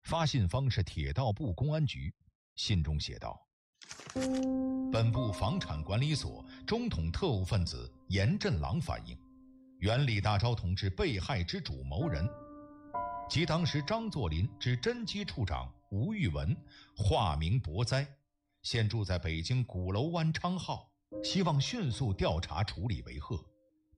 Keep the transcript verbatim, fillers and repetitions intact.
发信方是铁道部公安局，信中写道：本部房产管理所中统特务分子严振郎反映，原李大钊同志被害之主谋人，即当时张作霖之侦缉处长吴玉文，化名博哉，现住在北京鼓楼湾昌号，希望迅速调查处理为贺。